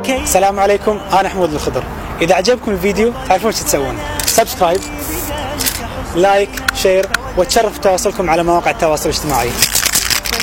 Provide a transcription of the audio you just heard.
السلام عليكم، أنا حمود الخضر. إذا عجبكم الفيديو تعرفون شو تسوون، سبسكرايب، لايك، شير، وتشرف تواصلكم على مواقع التواصل الاجتماعي.